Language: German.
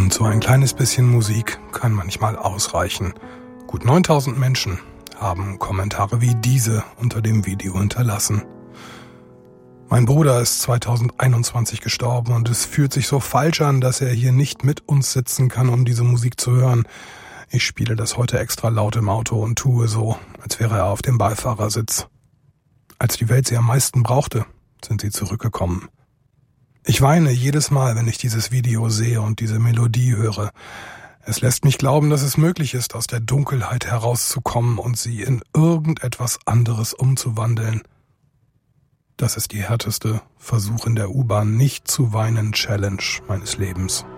Und so ein kleines bisschen Musik kann manchmal ausreichen. Gut 9000 Menschen haben Kommentare wie diese unter dem Video hinterlassen. Mein Bruder ist 2021 gestorben und es fühlt sich so falsch an, dass er hier nicht mit uns sitzen kann, um diese Musik zu hören. Ich spiele das heute extra laut im Auto und tue so, als wäre er auf dem Beifahrersitz. Als die Welt sie am meisten brauchte, sind sie zurückgekommen. Ich weine jedes Mal, wenn ich dieses Video sehe und diese Melodie höre. Es lässt mich glauben, dass es möglich ist, aus der Dunkelheit herauszukommen und sie in irgendetwas anderes umzuwandeln. Das ist die härteste Versuch in der U-Bahn nicht zu weinen Challenge meines Lebens.